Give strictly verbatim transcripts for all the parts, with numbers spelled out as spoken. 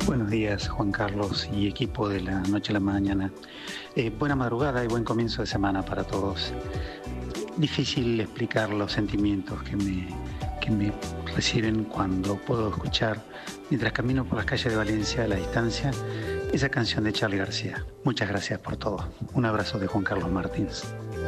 Buenos días, Juan Carlos y equipo de La Noche a la Mañana. Eh, buena madrugada y buen comienzo de semana para todos. Difícil explicar los sentimientos que me, que me reciben cuando puedo escuchar, mientras camino por las calles de Valencia a la distancia, esa canción de Charly García. Muchas gracias por todo. Un abrazo de Juan Carlos Martínez.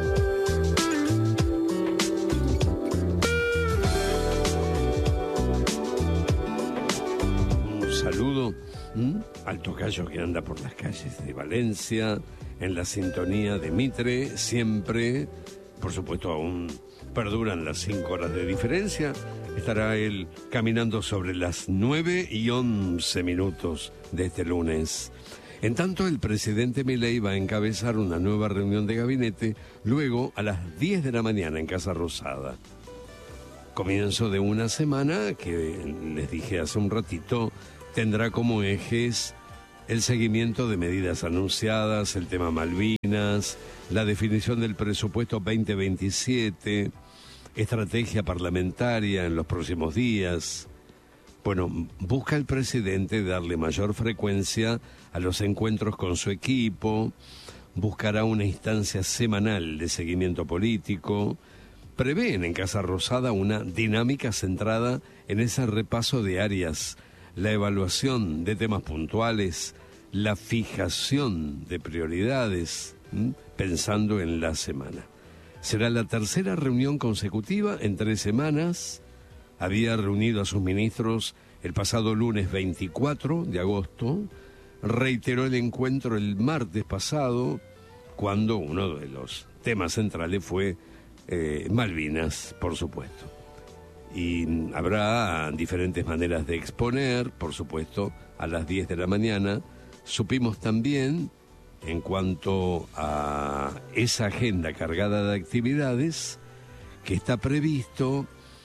Saludo ¿Mm? al tocayo que anda por las calles de Valencia, en la sintonía de Mitre, siempre, por supuesto aún perduran las cinco horas de diferencia, estará él caminando sobre las nueve y once minutos de este lunes. En tanto, el presidente Milei va a encabezar una nueva reunión de gabinete, luego a las diez de la mañana en Casa Rosada. Comienzo de una semana que, les dije hace un ratito, tendrá como ejes el seguimiento de medidas anunciadas, el tema Malvinas, la definición del presupuesto veinte veintisiete, estrategia parlamentaria en los próximos días. Bueno, busca el presidente darle mayor frecuencia a los encuentros con su equipo, buscará una instancia semanal de seguimiento político. Prevén en Casa Rosada una dinámica centrada en ese repaso de áreas, la evaluación de temas puntuales, la fijación de prioridades, ¿m? pensando en la semana. Será la tercera reunión consecutiva en tres semanas. Había reunido a sus ministros el pasado lunes veinticuatro de agosto, reiteró el encuentro el martes pasado, cuando uno de los temas centrales fue eh, Malvinas, por supuesto. Y habrá diferentes maneras de exponer, por supuesto, a las diez de la mañana. Supimos también, en cuanto a esa agenda cargada de actividades, que está previsto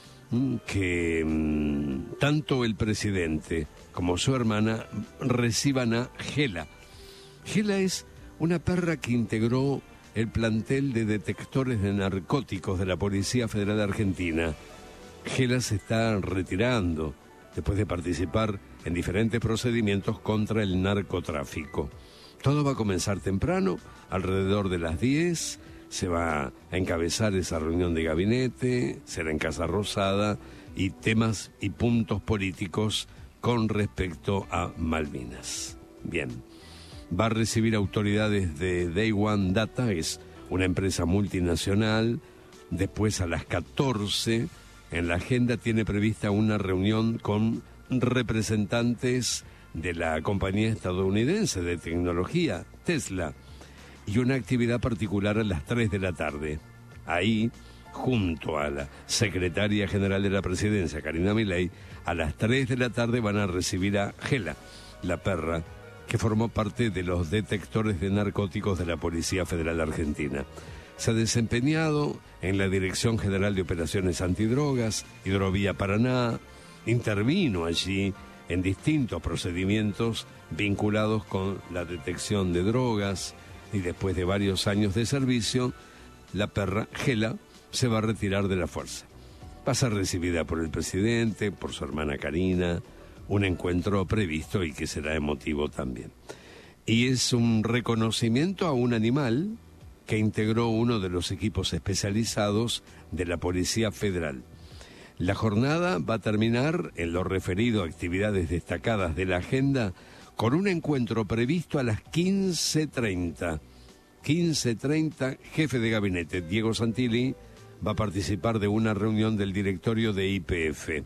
que mmm, tanto el presidente como su hermana reciban a Gela. Gela es una perra que integró el plantel de detectores de narcóticos de la Policía Federal Argentina. Gela se está retirando después de participar en diferentes procedimientos contra el narcotráfico. Todo va a comenzar temprano, alrededor de las diez, se va a encabezar esa reunión de gabinete, será en Casa Rosada, y temas y puntos políticos con respecto a Malvinas. Bien, va a recibir autoridades de Day One Data, es una empresa multinacional. Después a las catorce... en la agenda tiene prevista una reunión con representantes de la compañía estadounidense de tecnología, Tesla, y una actividad particular a las tres de la tarde. Ahí, junto a la secretaria general de la presidencia, Karina Milei, a las tres de la tarde van a recibir a Gela, la perra, que formó parte de los detectores de narcóticos de la Policía Federal Argentina. Se ha desempeñado en la Dirección General de Operaciones Antidrogas, Hidrovía Paraná, intervino allí en distintos procedimientos vinculados con la detección de drogas, y después de varios años de servicio, la perra Gela se va a retirar de la fuerza. Va a ser recibida por el presidente, por su hermana Karina, un encuentro previsto y que será emotivo también. Y es un reconocimiento a un animal que integró uno de los equipos especializados de la Policía Federal. La jornada va a terminar, en lo referido a actividades destacadas de la agenda, con un encuentro previsto a las quince treinta. quince treinta, jefe de gabinete Diego Santilli va a participar de una reunión del directorio de Y P F.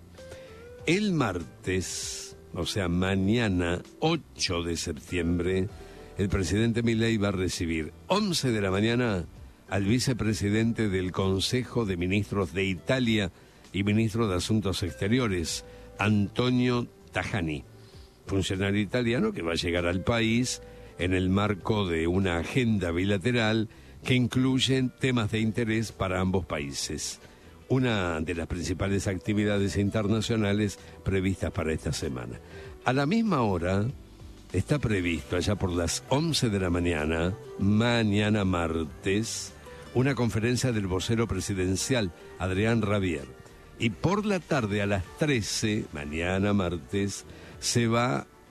El martes, o sea, mañana, ocho de septiembre, el presidente Milei va a recibir once de la mañana al vicepresidente del Consejo de Ministros de Italia y ministro de Asuntos Exteriores, Antonio Tajani, funcionario italiano que va a llegar al país en el marco de una agenda bilateral que incluye temas de interés para ambos países. Una de las principales actividades internacionales previstas para esta semana. A la misma hora está previsto, allá por las once de la mañana, mañana martes, una conferencia del vocero presidencial, Adrián Rabier. Y por la tarde, a las trece, mañana martes, se va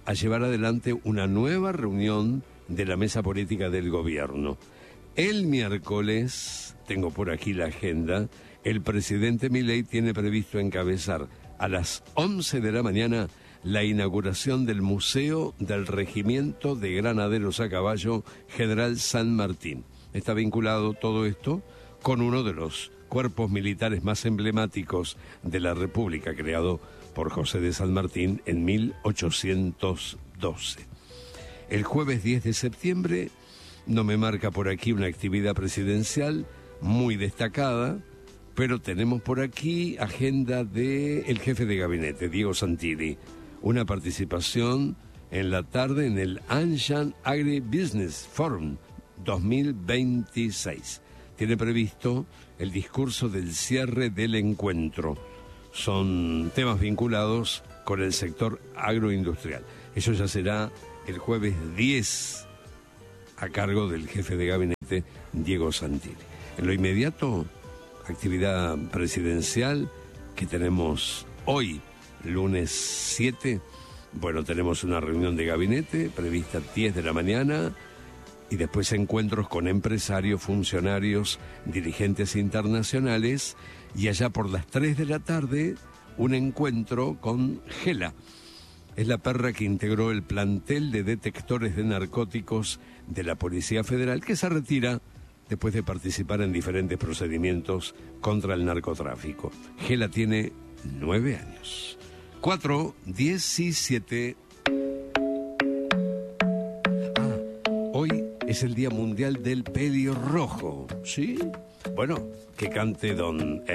a llevar adelante una nueva reunión de la mesa política del gobierno. El miércoles, tengo por aquí la agenda, el presidente Milei tiene previsto encabezar a las once de la mañana la inauguración del Museo del Regimiento de Granaderos a Caballo General San Martín. Está vinculado todo esto con uno de los cuerpos militares más emblemáticos de la República, creado por José de San Martín en mil ochocientos doce. El jueves diez de septiembre no me marca por aquí una actividad presidencial muy destacada, pero tenemos por aquí agenda del jefe de gabinete, Diego Santilli, una participación en la tarde en el Anshan Agribusiness Forum dos mil veintiséis. Tiene previsto el discurso del cierre del encuentro. Son temas vinculados con el sector agroindustrial. Eso ya será el jueves diez a cargo del jefe de gabinete, Diego Santilli. En lo inmediato, actividad presidencial que tenemos hoy, lunes siete. Bueno, tenemos una reunión de gabinete prevista a diez de la mañana y después encuentros con empresarios, funcionarios, dirigentes internacionales y allá por las tres de la tarde un encuentro con Gela. Es la perra que integró el plantel de detectores de narcóticos de la Policía Federal, que se retira después de participar en diferentes procedimientos contra el narcotráfico. Gela tiene nueve años. cuatro diecisiete. Ah, hoy es el Día Mundial del Pelirrojo, ¿sí? Bueno, que cante don